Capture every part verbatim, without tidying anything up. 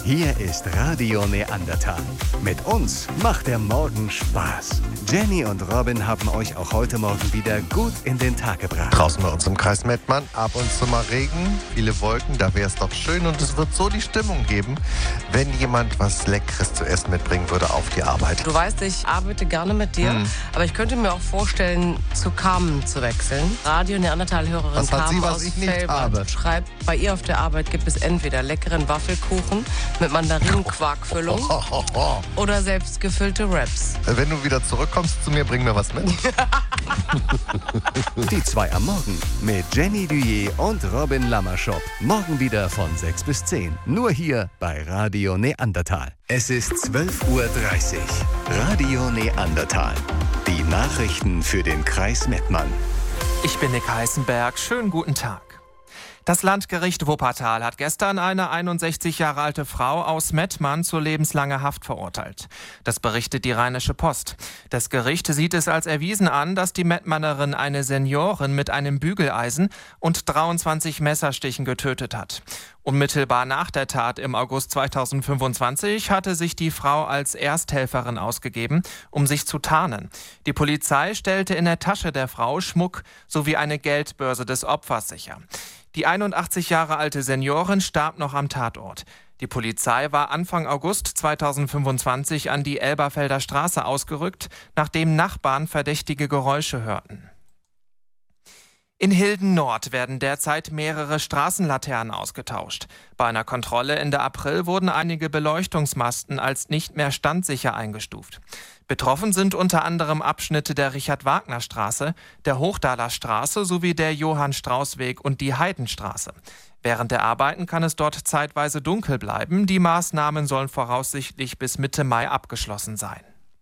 Hier ist Radio Neandertal. Mit uns macht der Morgen Spaß. Jenny und Robin haben euch auch heute Morgen wieder gut in den Tag gebracht. Draußen bei uns im Kreis Mettmann ab und zu mal Regen, viele Wolken, da wäre es doch schön und es wird so die Stimmung geben, wenn jemand was Leckeres zu essen mitbringen würde auf die Arbeit. Du weißt, ich arbeite gerne mit dir, hm. aber ich könnte mir auch vorstellen, zu Carmen zu wechseln. Radio Neandertal-Hörerin Was hat Carmen sie, was aus ich nicht Fellbad habe? schreibt, bei ihr auf der Arbeit gibt es entweder leckeren Waffelkuchen mit Mandarinenquarkfüllung Oh, oh, oh. oder selbstgefüllte Wraps. Wenn du wieder zurückkommst zu mir, bring mir was mit. Die zwei am Morgen mit Jenny Duyé und Robin Lammerschop. Morgen wieder von sechs bis zehn. Nur hier bei Radio Neandertal. Es ist zwölf Uhr dreißig. Radio Neandertal. Die Nachrichten für den Kreis Mettmann. Ich bin Nick Heißenberg. Schönen guten Tag. Das Landgericht Wuppertal hat gestern eine einundsechzig Jahre alte Frau aus Mettmann zu lebenslanger Haft verurteilt. Das berichtet die Rheinische Post. Das Gericht sieht es als erwiesen an, dass die Mettmannerin eine Seniorin mit einem Bügeleisen und dreiundzwanzig Messerstichen getötet hat. Unmittelbar nach der Tat im August zweitausendfünfundzwanzig hatte sich die Frau als Ersthelferin ausgegeben, um sich zu tarnen. Die Polizei stellte in der Tasche der Frau Schmuck sowie eine Geldbörse des Opfers sicher. Die einundachtzig Jahre alte Seniorin starb noch am Tatort. Die Polizei war Anfang August zweitausendfünfundzwanzig an die Elberfelder Straße ausgerückt, nachdem Nachbarn verdächtige Geräusche hörten. In Hilden Nord werden derzeit mehrere Straßenlaternen ausgetauscht. Bei einer Kontrolle Ende April wurden einige Beleuchtungsmasten als nicht mehr standsicher eingestuft. Betroffen sind unter anderem Abschnitte der Richard-Wagner-Straße, der Hochdaler Straße sowie der Johann-Strauß-Weg und die Heidenstraße. Während der Arbeiten kann es dort zeitweise dunkel bleiben. Die Maßnahmen sollen voraussichtlich bis Mitte Mai abgeschlossen sein.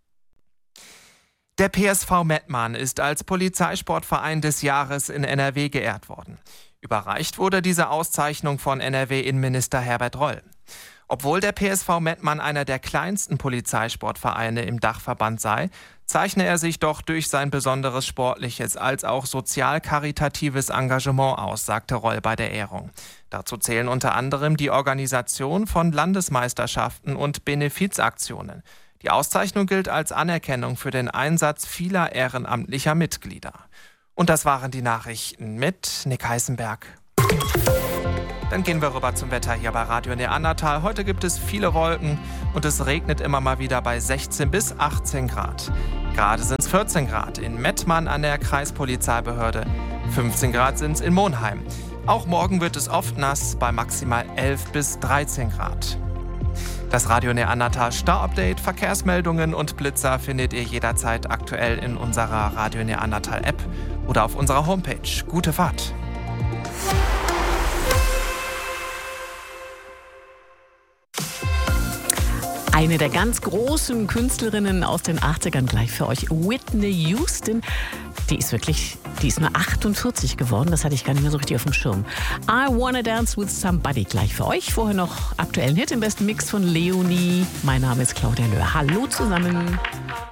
Der P S V Mettmann ist als Polizeisportverein des Jahres in N R W geehrt worden. Überreicht wurde diese Auszeichnung von N R W-Innenminister Herbert Roll. Obwohl der P S V Mettmann einer der kleinsten Polizeisportvereine im Dachverband sei, zeichne er sich doch durch sein besonderes sportliches als auch sozial-karitatives Engagement aus, sagte Roll bei der Ehrung. Dazu zählen unter anderem die Organisation von Landesmeisterschaften und Benefizaktionen. Die Auszeichnung gilt als Anerkennung für den Einsatz vieler ehrenamtlicher Mitglieder. Und das waren die Nachrichten mit Nick Heißenberg. Dann gehen wir rüber zum Wetter hier bei Radio Neandertal. Heute gibt es viele Wolken und es regnet immer mal wieder bei sechzehn bis achtzehn Grad. Gerade sind es vierzehn Grad in Mettmann an der Kreispolizeibehörde. fünfzehn Grad sind es in Monheim. Auch morgen wird es oft nass bei maximal elf bis dreizehn Grad. Das Radio Neandertal Stau-Update, Verkehrsmeldungen und Blitzer findet ihr jederzeit aktuell in unserer Radio Neandertal App oder auf unserer Homepage. Gute Fahrt! Eine der ganz großen Künstlerinnen aus den achtzigern gleich für euch, Whitney Houston. Die ist wirklich, die ist nur achtundvierzig geworden, das hatte ich gar nicht mehr so richtig auf dem Schirm. I Wanna Dance with Somebody gleich für euch. Vorher noch aktuellen Hit im besten Mix von Leonie. Mein Name ist Claudia Löhr. Hallo zusammen.